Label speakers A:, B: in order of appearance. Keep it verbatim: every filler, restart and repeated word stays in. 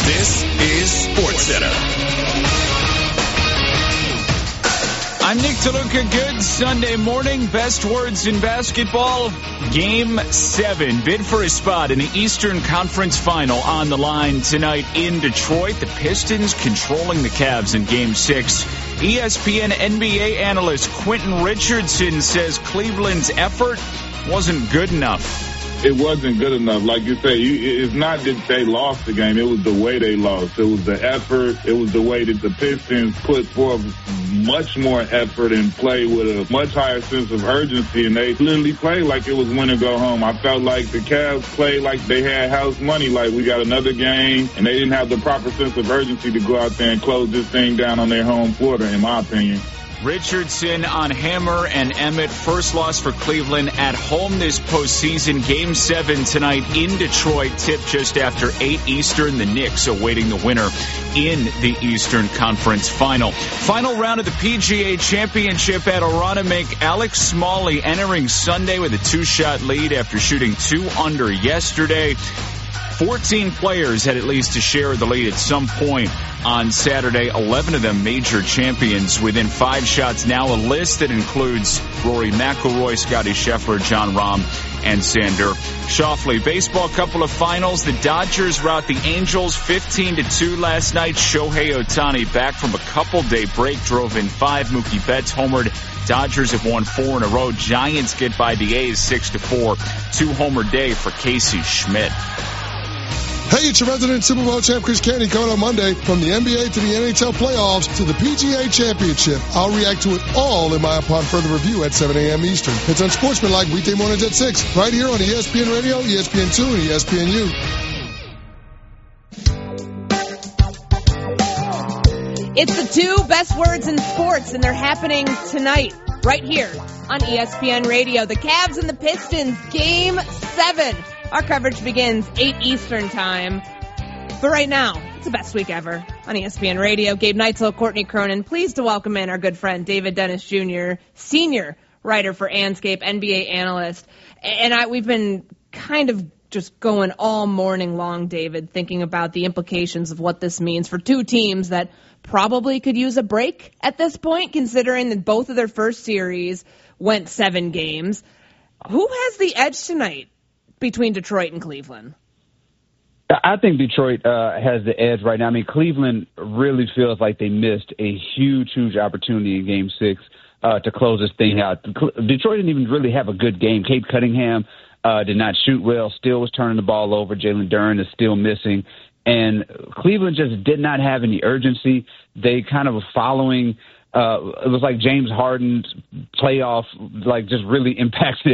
A: This is SportsCenter.
B: I'm Nick DeLuca. Good Sunday morning. Best words in basketball. Game seven. Bid for a spot in the Eastern Conference Final on the line tonight in Detroit. The Pistons controlling the Cavs in Game six. E S P N N B A analyst Quentin Richardson says Cleveland's effort wasn't good enough.
C: It wasn't good enough. Like you say, you, it's not that they lost the game. It was the way they lost. It was the effort. It was the way that the Pistons put forth much more effort and play with a much higher sense of urgency. And they literally played like it was win or go home. I felt like the Cavs played like they had house money, like we got another game. And they didn't have the proper sense of urgency to go out there and close this thing down on their home floor, in my opinion.
B: Richardson on Hammer and Emmett. First loss for Cleveland at home this postseason. Game seven tonight in Detroit. Tip just after eight Eastern. The Knicks awaiting the winner in the Eastern Conference Final. Final round of the P G A Championship at Aronimink. Alex Smalley entering Sunday with a two-shot lead after shooting two under yesterday. fourteen players had at least a share of the lead at some point on Saturday. eleven of them major champions within five shots. Now a list that includes Rory McIlroy, Scottie Scheffler, Jon Rahm, and Xander Schauffele. Baseball, couple of finals. The Dodgers rout the Angels fifteen to two last night. Shohei Ohtani back from a couple-day break, drove in five. Mookie Betts homered. Dodgers have won four in a row. Giants get by the A's six to four. Two-homer day for Casey Schmidt.
D: Hey, it's your resident Super Bowl champ Chris Canty coming on Monday. From the N B A to the N H L playoffs to the P G A Championship. I'll react to it all in my upon further review at seven a.m. Eastern. It's on Sportsmanlike weekday mornings at six, right here on E S P N Radio, E S P N two, and E S P N U.
E: It's the two best words in sports, and they're happening tonight, right here on E S P N Radio. The Cavs and the Pistons, Game seven. Our coverage begins eight Eastern time. But right now, it's the best week ever on E S P N Radio. Gabe Neitzel, Courtney Cronin, pleased to welcome in our good friend David Dennis Junior, senior writer for Anscape, N B A analyst. And I, we've been kind of just going all morning long, David, thinking about the implications of what this means for two teams that probably could use a break at this point, considering that both of their first series went seven games. Who has the edge tonight between Detroit and Cleveland?
F: I think Detroit uh, has the edge right now. I mean, Cleveland really feels like they missed a huge, huge opportunity in Game six uh, to close this thing out. Detroit didn't even really have a good game. Cade Cunningham uh, did not shoot well, still was turning the ball over. Jalen Duren is still missing. And Cleveland just did not have any urgency. They kind of were following uh, – it was like James Harden's playoff, like, just really impacted